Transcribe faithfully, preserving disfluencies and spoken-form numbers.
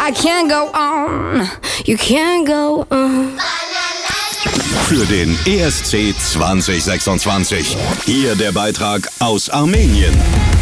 I can't go on, you can't go on. Für den E S C zwanzig sechsundzwanzig. Hier der Beitrag aus Armenien.